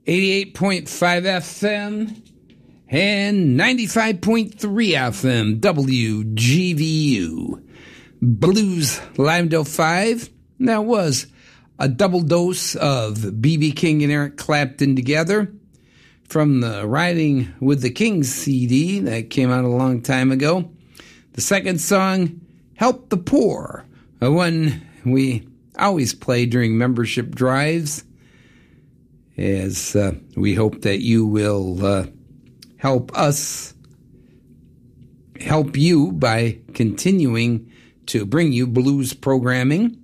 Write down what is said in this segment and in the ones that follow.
88.5 FM and 95.3 FM WGVU. Blues Live till 5. That was a double dose of B.B. King and Eric Clapton together from the Riding with the Kings CD that came out a long time ago. The second song, Help the Poor, one we always play during membership drives, as we hope that you will help us help you by continuing to bring you blues programming.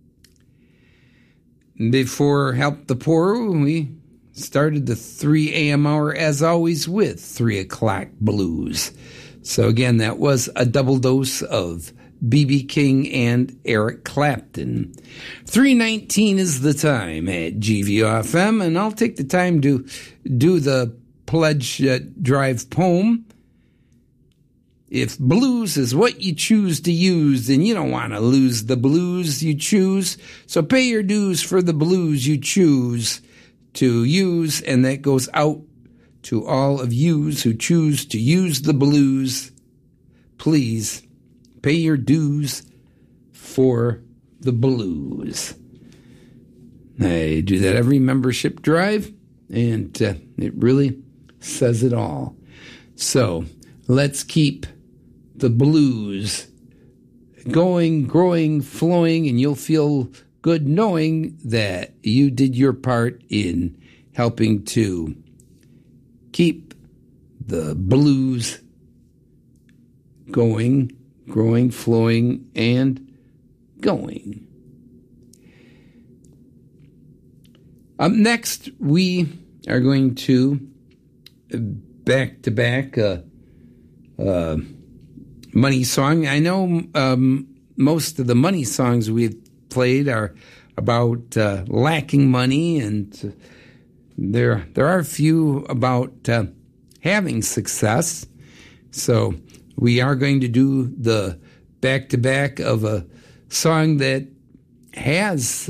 Before Help the Poor, we started the 3 a.m. hour, as always, with 3 o'clock blues. So again, that was a double dose of B.B. King and Eric Clapton. 3:19 is the time at GVOFM, and I'll take the time to do the pledge drive poem. If blues is what you choose to use, then you don't want to lose the blues you choose. So pay your dues for the blues you choose to use, and that goes out to all of yous who choose to use the blues. Please pay your dues for the blues. I do that every membership drive, and it really says it all. So let's keep the blues going, growing, flowing, and you'll feel good knowing that you did your part in helping to keep the blues going, growing, flowing, and going. Up next, we are going to back-to-back money song. I know most of the money songs we've played are about lacking money, and there are a few about having success. So we are going to do the back-to-back of a song that has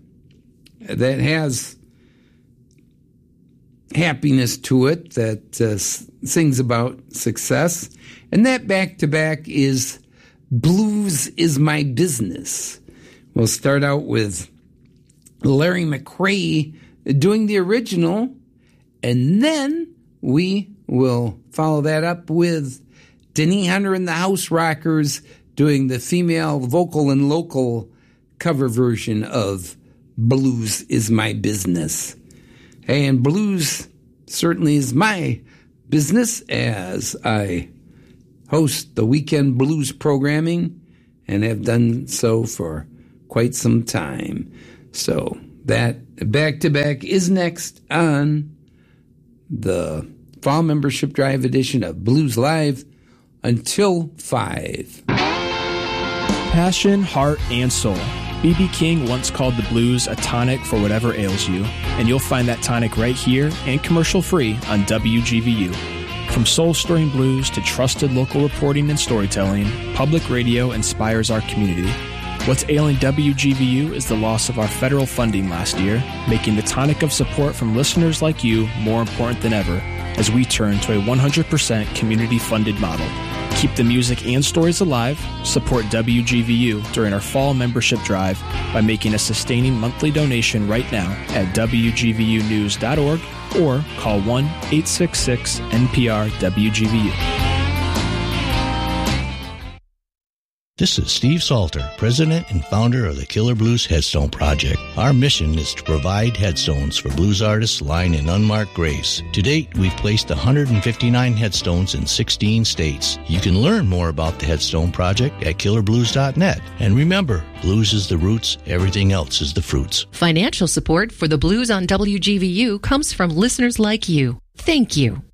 happiness to it, that sings about success. And that back-to-back is Blues is My Business. We'll start out with Larry McRae doing the original, and then we will follow that up with Denny Hunter and the House Rockers doing the female vocal and local cover version of Blues is My Business. And blues certainly is my business, as I host the weekend blues programming and have done so for quite some time. So that back-to-back is next on the Fall Membership Drive edition of Blues Live until 5. Passion, heart, and soul. B.B. King once called the blues a tonic for whatever ails you, and you'll find that tonic right here and commercial-free on WGVU. From soul-stirring blues to trusted local reporting and storytelling, public radio inspires our community. What's ailing WGVU is the loss of our federal funding last year, making the tonic of support from listeners like you more important than ever as we turn to a 100% community-funded model. Keep the music and stories alive. Support WGVU during our fall membership drive by making a sustaining monthly donation right now at WGVUnews.org or call 1-866-NPR-WGVU. This is Steve Salter, president and founder of the Killer Blues Headstone Project. Our mission is to provide headstones for blues artists lying in unmarked graves. To date, we've placed 159 headstones in 16 states. You can learn more about the Headstone Project at killerblues.net. And remember, blues is the roots, everything else is the fruits. Financial support for the Blues on WGVU comes from listeners like you. Thank you.